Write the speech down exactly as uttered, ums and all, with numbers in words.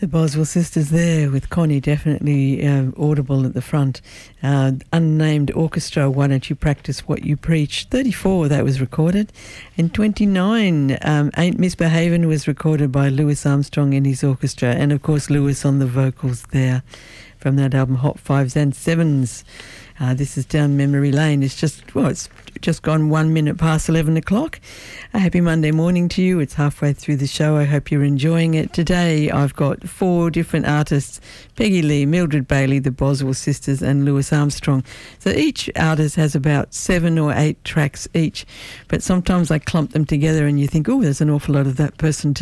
The Boswell sisters there with Connie definitely uh, audible at the front. Uh, unnamed orchestra, Why Don't You Practice What You Preach? thirty-four, that was recorded. And twenty-nine, um, Ain't Misbehavin' was recorded by Louis Armstrong and his orchestra. And of course, Louis on the vocals there from that album Hot Fives and Sevens. Uh, this is Down Memory Lane. It's just, well, it's just gone one minute past eleven o'clock. A happy Monday morning to you. It's halfway through the show. I hope you're enjoying it. Today I've got four different artists: Peggy Lee, Mildred Bailey, the Boswell sisters and Louis Armstrong. So each artist has about seven or eight tracks each, but sometimes I clump them together and you think, oh, there's an awful lot of that person